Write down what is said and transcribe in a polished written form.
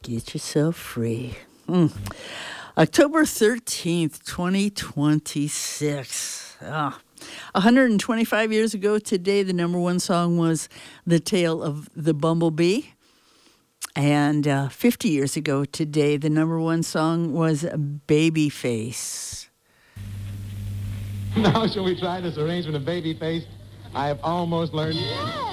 Get yourself free. October 13th, 2026. 125 years ago today, the number one song was The Tale of the Bumblebee. And 50 years ago today, the number one song was Babyface. Now shall we try this arrangement of Babyface? I have almost learned...